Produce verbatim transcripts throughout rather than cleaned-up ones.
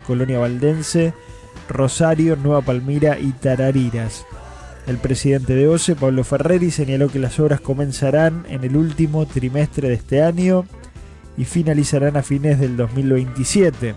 Colonia Valdense, Rosario, Nueva Palmira y Tarariras. El presidente de O C E, Pablo Ferreri, señaló que las obras comenzarán en el último trimestre de este año y finalizarán a fines del dos mil veintisiete.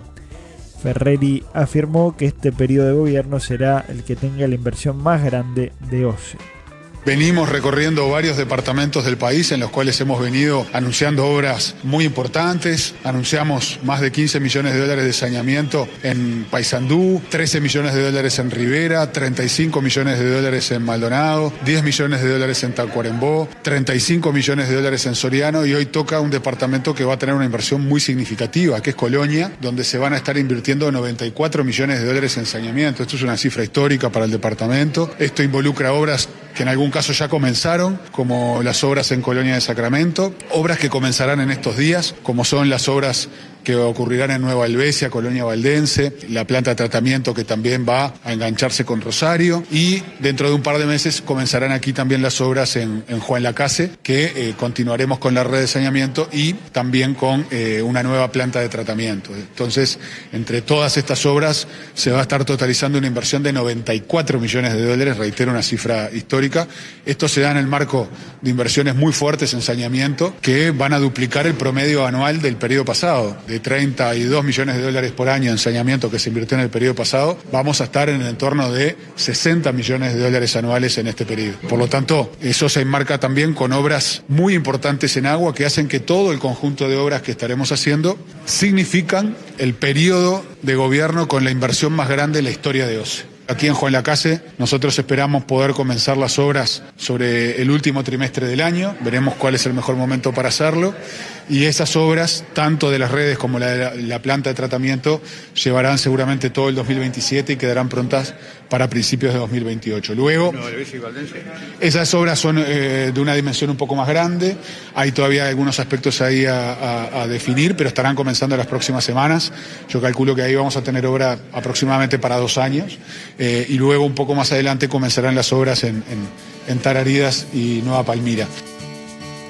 Ferreri afirmó que este periodo de gobierno será el que tenga la inversión más grande de O C E. Venimos recorriendo varios departamentos del país en los cuales hemos venido anunciando obras muy importantes. Anunciamos más de quince millones de dólares de saneamiento en Paysandú, trece millones de dólares en Rivera, treinta y cinco millones de dólares en Maldonado, diez millones de dólares en Tacuarembó, treinta y cinco millones de dólares en Soriano, y hoy toca un departamento que va a tener una inversión muy significativa, que es Colonia, donde se van a estar invirtiendo noventa y cuatro millones de dólares en saneamiento. Esto es una cifra histórica para el departamento. Esto involucra obras que en algún caso ya comenzaron, como las obras en Colonia de Sacramento, obras que comenzarán en estos días, como son las obras que ocurrirán en Nueva Helvecia, Colonia Valdense, la planta de tratamiento que también va a engancharse con Rosario, y dentro de un par de meses comenzarán aquí también las obras en, en Juan Lacase, que eh, continuaremos con la red de saneamiento y también con eh, una nueva planta de tratamiento. Entonces, entre todas estas obras se va a estar totalizando una inversión de noventa y cuatro millones de dólares, reitero, una cifra histórica. Esto se da en el marco de inversiones muy fuertes en saneamiento que van a duplicar el promedio anual del periodo pasado. De treinta y dos millones de dólares por año en saneamiento que se invirtió en el periodo pasado, vamos a estar en el entorno de sesenta millones de dólares anuales en este periodo. Por lo tanto, eso se enmarca también con obras muy importantes en agua que hacen que todo el conjunto de obras que estaremos haciendo significan el periodo de gobierno con la inversión más grande en la historia de O C E. Aquí en Juan Lacase nosotros esperamos poder comenzar las obras sobre el último trimestre del año, veremos cuál es el mejor momento para hacerlo, y esas obras, tanto de las redes como la de la, la planta de tratamiento, llevarán seguramente todo el dos mil veintisiete y quedarán prontas para principios de dos mil veintiocho. Luego, esas obras son eh, de una dimensión un poco más grande, hay todavía algunos aspectos ahí a, a, a definir, pero estarán comenzando las próximas semanas. Yo calculo que ahí vamos a tener obra aproximadamente para dos años. Eh, y luego un poco más adelante comenzarán las obras en, en, en Tarariras y Nueva Palmira.